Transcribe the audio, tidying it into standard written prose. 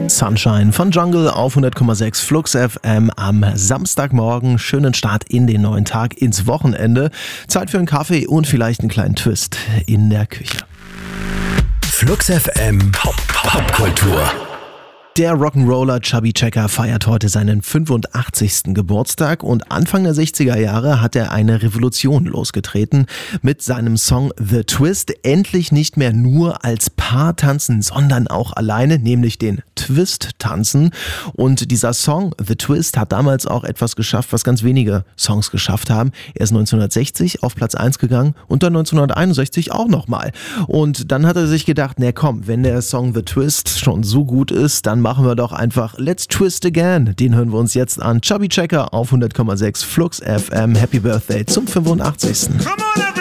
Sunshine von Jungle auf 100,6 Flux FM am Samstagmorgen. Schönen Start in den neuen Tag, ins Wochenende. Zeit für einen Kaffee und vielleicht einen kleinen Twist in der Küche. Flux FM Popkultur. Der Rock'n'Roller Chubby Checker feiert heute seinen 85. Geburtstag und Anfang der 60er Jahre hat er eine Revolution losgetreten mit seinem Song The Twist. Endlich nicht mehr nur als Paar tanzen, sondern auch alleine, nämlich den Twist tanzen. Und dieser Song The Twist hat damals auch etwas geschafft, was ganz wenige Songs geschafft haben. Er ist 1960 auf Platz 1 gegangen und dann 1961 auch nochmal. Und dann hat er sich gedacht, na komm, wenn der Song The Twist schon so gut ist, dann machen wir doch einfach Let's Twist Again. Den hören wir uns jetzt an. Chubby Checker auf 100,6 Flux FM. Happy Birthday zum 85. Come on,